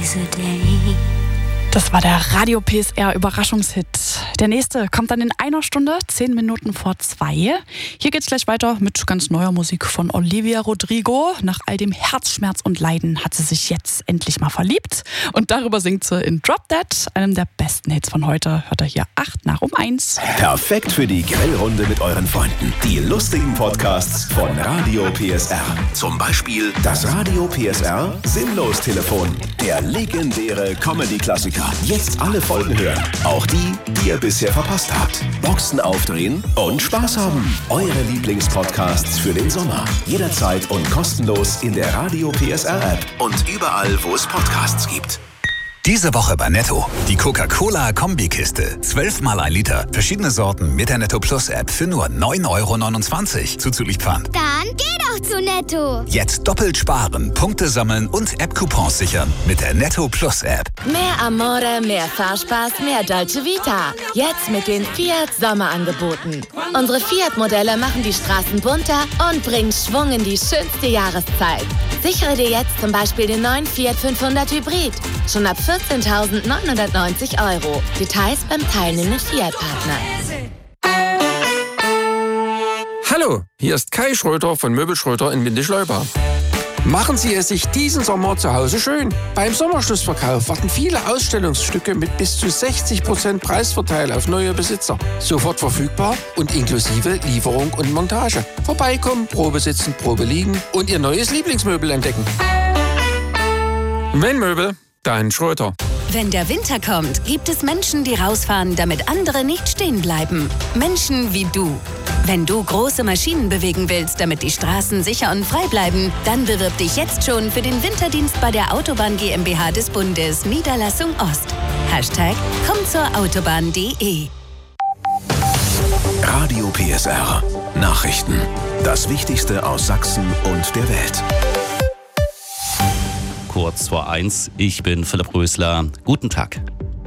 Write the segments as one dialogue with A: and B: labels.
A: always a day.
B: Das war der Radio PSR Überraschungshit. Der nächste kommt dann in 1 Stunde, 10 Minuten vor 2. Hier geht's gleich weiter mit ganz neuer Musik von Olivia Rodrigo. Nach all dem Herzschmerz und Leiden hat sie sich jetzt endlich mal verliebt. Und darüber singt sie in Drop Dead, einem der besten Hits von heute. Hört ihr hier 8 nach um 1.
C: Perfekt für die Grillrunde mit euren Freunden. Die lustigen Podcasts von Radio PSR. Zum Beispiel das Radio PSR Sinnlos-Telefon. Der legendäre Comedy-Klassiker. Jetzt alle Folgen hören. Auch die, die ihr bisher verpasst habt. Boxen aufdrehen und Spaß haben. Eure Lieblingspodcasts für den Sommer. Jederzeit und kostenlos in der Radio PSR App und überall, wo es Podcasts gibt.
D: Diese Woche bei Netto. Die Coca-Cola Kombikiste. 12 mal 1 Liter. Verschiedene Sorten mit der Netto Plus App für nur 9,29 € zuzüglich Pfand.
A: Dann geh doch zu Netto.
D: Jetzt doppelt sparen, Punkte sammeln und App-Coupons sichern mit der Netto Plus App.
E: Mehr Amore, mehr Fahrspaß, mehr Dolce Vita. Jetzt mit den Fiat Sommerangeboten. Unsere Fiat-Modelle machen die Straßen bunter und bringen Schwung in die schönste Jahreszeit. Sichere dir jetzt zum Beispiel den neuen Fiat 500 Hybrid. Schon ab 14.990 €. Details beim teilnehmenden Fiat-Partner.
F: Hallo, hier ist Kai Schröter von Möbel Schröter in Windischleuba. Machen Sie es sich diesen Sommer zu Hause schön. Beim Sommerschlussverkauf warten viele Ausstellungsstücke mit bis zu 60% Preisvorteil auf neue Besitzer. Sofort verfügbar und inklusive Lieferung und Montage. Vorbeikommen, Probe sitzen, Probe liegen und Ihr neues Lieblingsmöbel entdecken. Wenn Möbel, dann Schröter.
G: Wenn der Winter kommt, gibt es Menschen, die rausfahren, damit andere nicht stehen bleiben. Menschen wie du. Wenn du große Maschinen bewegen willst, damit die Straßen sicher und frei bleiben, dann bewirb dich jetzt schon für den Winterdienst bei der Autobahn GmbH des Bundes, Niederlassung Ost. #kommtzourautobahn.de.
C: Radio PSR. Nachrichten. Das Wichtigste aus Sachsen und der Welt.
H: Kurz vor 1, ich bin Philipp Rösler. Guten Tag.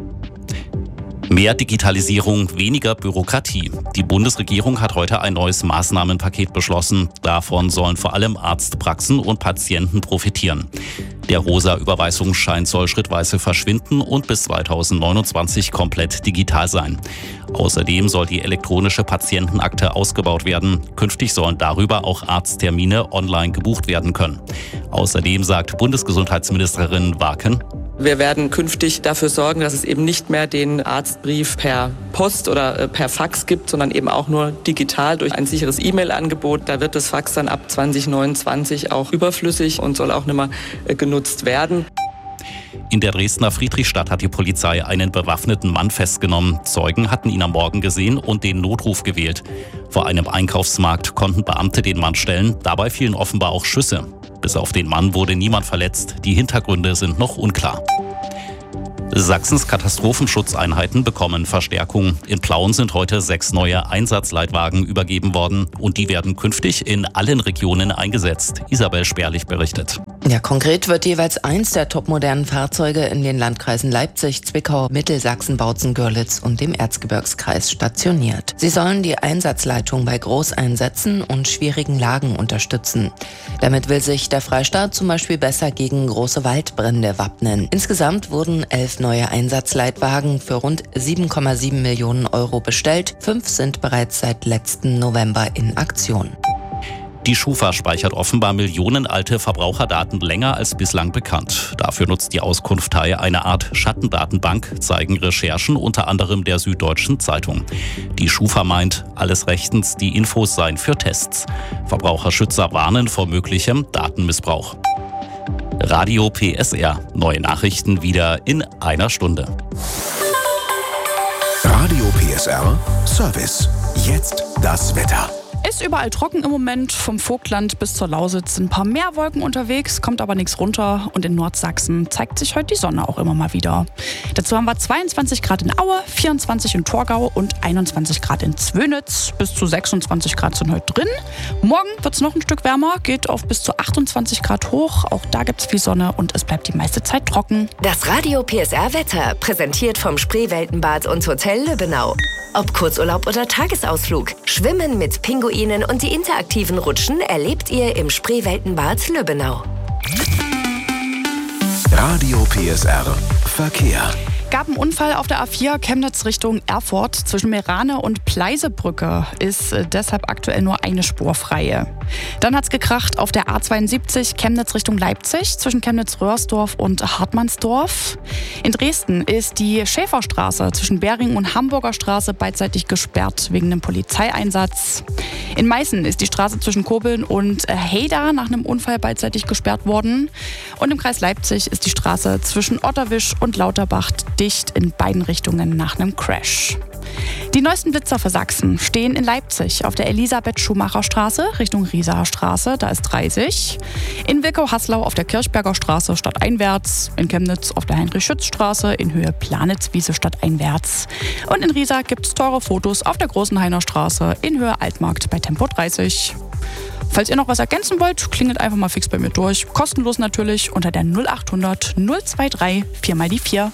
H: Mehr Digitalisierung, weniger Bürokratie. Die Bundesregierung hat heute ein neues Maßnahmenpaket beschlossen. Davon sollen vor allem Arztpraxen und Patienten profitieren. Der rosa Überweisungsschein soll schrittweise verschwinden und bis 2029 komplett digital sein. Außerdem soll die elektronische Patientenakte ausgebaut werden. Künftig sollen darüber auch Arzttermine online gebucht werden können. Außerdem sagt Bundesgesundheitsministerin Waken:
I: Wir werden künftig dafür sorgen, dass es eben nicht mehr den Arztbrief per Post oder per Fax gibt, sondern eben auch nur digital durch ein sicheres E-Mail-Angebot. Da wird das Fax dann ab 2029 auch überflüssig und soll auch nicht mehr genutzt werden.
H: In der Dresdner Friedrichstadt hat die Polizei einen bewaffneten Mann festgenommen. Zeugen hatten ihn am Morgen gesehen und den Notruf gewählt. Vor einem Einkaufsmarkt konnten Beamte den Mann stellen. Dabei fielen offenbar auch Schüsse. Bis auf den Mann wurde niemand verletzt. Die Hintergründe sind noch unklar. Sachsens Katastrophenschutzeinheiten bekommen Verstärkung. In Plauen sind heute 6 neue Einsatzleitwagen übergeben worden und die werden künftig in allen Regionen eingesetzt. Isabel Sperlich berichtet.
J: Ja, konkret wird jeweils eins der topmodernen Fahrzeuge in den Landkreisen Leipzig, Zwickau, Mittelsachsen, Bautzen, Görlitz und dem Erzgebirgskreis stationiert. Sie sollen die Einsatzleitung bei Großeinsätzen und schwierigen Lagen unterstützen. Damit will sich der Freistaat zum Beispiel besser gegen große Waldbrände wappnen. Insgesamt wurden 11 neue Einsatzleitwagen für rund 7,7 Millionen € bestellt. 5 sind bereits seit letzten November in Aktion.
H: Die Schufa speichert offenbar millionenalte Verbraucherdaten länger als bislang bekannt. Dafür nutzt die Auskunftei eine Art Schattendatenbank, zeigen Recherchen unter anderem der Süddeutschen Zeitung. Die Schufa meint, alles rechtens, die Infos seien für Tests. Verbraucherschützer warnen vor möglichem Datenmissbrauch. Radio PSR. Neue Nachrichten wieder in 1 Stunde.
C: Radio PSR Service. Jetzt das Wetter.
B: Ist überall trocken im Moment, vom Vogtland bis zur Lausitz sind ein paar mehr Wolken unterwegs, kommt aber nichts runter und in Nordsachsen zeigt sich heute die Sonne auch immer mal wieder. Dazu haben wir 22 Grad in Aue, 24 in Torgau und 21 Grad in Zwönitz. Bis zu 26 Grad sind heute drin. Morgen wird es noch ein Stück wärmer, geht auf bis zu 28 Grad hoch. Auch da gibt es viel Sonne und es bleibt die meiste Zeit trocken.
G: Das Radio PSR Wetter, präsentiert vom Spreeweltenbad und Hotel Lübbenau. Ob Kurzurlaub oder Tagesausflug, Schwimmen mit Pinguinen und die interaktiven Rutschen erlebt ihr im Spreeweltenbad Lübbenau.
C: Radio PSR Verkehr.
B: Gab einen Unfall auf der A4 Chemnitz Richtung Erfurt. Zwischen Merane und Pleisebrücke ist deshalb aktuell nur eine Spur frei. Dann hat's gekracht auf der A72 Chemnitz Richtung Leipzig zwischen Chemnitz-Röhrsdorf und Hartmannsdorf. In Dresden ist die Schäferstraße zwischen Bering und Hamburger Straße beidseitig gesperrt wegen einem Polizeieinsatz. In Meißen ist die Straße zwischen Kobeln und Heyda nach einem Unfall beidseitig gesperrt worden. Und im Kreis Leipzig ist die Straße zwischen Otterwisch und Lauterbach dicht in beiden Richtungen nach einem Crash. Die neuesten Blitzer für Sachsen stehen in Leipzig auf der Elisabeth-Schumacher-Straße Richtung Riesaer Straße, da ist 30. In Wilkow-Haslau auf der Kirchberger Straße stadteinwärts. In Chemnitz auf der Heinrich-Schütz-Straße in Höhe Planitz-Wiese stadteinwärts. Und in Riesa gibt es teure Fotos auf der Großenhainer Straße in Höhe Altmarkt bei Tempo 30. Falls ihr noch was ergänzen wollt, klingelt einfach mal fix bei mir durch. Kostenlos natürlich unter der 0800 023 4x4.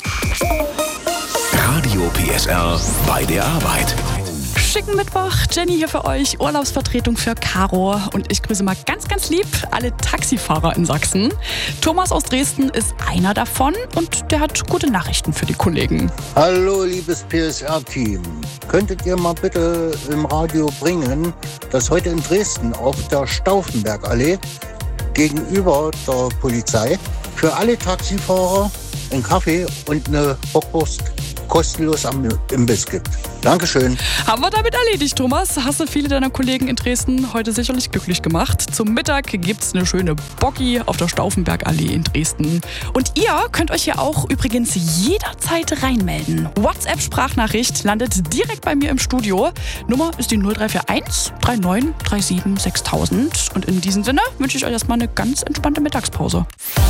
C: Radio PSR bei der Arbeit.
B: Schicken Mittwoch, Jenny hier für euch, Urlaubsvertretung für Caro. Und ich grüße mal ganz, ganz lieb alle Taxifahrer in Sachsen. Thomas aus Dresden ist einer davon und der hat gute Nachrichten für die Kollegen.
K: Hallo liebes PSR-Team. Könntet ihr mal bitte im Radio bringen, dass heute in Dresden auf der Stauffenbergallee gegenüber der Polizei für alle Taxifahrer einen Kaffee und eine Bockwurst kostenlos am Imbiss gibt. Dankeschön.
B: Haben wir damit erledigt, Thomas. Hast du viele deiner Kollegen in Dresden heute sicherlich glücklich gemacht. Zum Mittag gibt's eine schöne Bocki auf der Stauffenbergallee in Dresden. Und ihr könnt euch hier auch übrigens jederzeit reinmelden. WhatsApp-Sprachnachricht landet direkt bei mir im Studio. Nummer ist die 0341 39 37 6000. Und in diesem Sinne wünsche ich euch erstmal eine ganz entspannte Mittagspause.